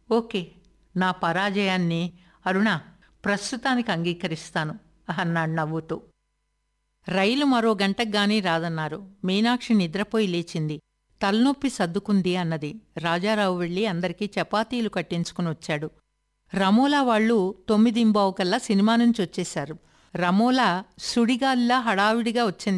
Okay, నా పరాజయాన్ని అరుణ ప్రస్తుతానికి అంగీకరిస్తాను అన్నాడు నవ్వుతూ. రైలు మరో గంటగ్గానీ రాదన్నారు. మీనాక్షి నిద్రపోయి లేచింది. తలనొప్పి సర్దుకుంది అన్నది. రాజారావు వెళ్ళి అందరికీ చపాతీలు కట్టించుకునొచ్చాడు. రమోలా వాళ్ళు 9:15 కల్లా సినిమా నుంచి వచ్చేశారు. రమోలా సుడిగాలిలా హడావిడిగా వచ్చింది.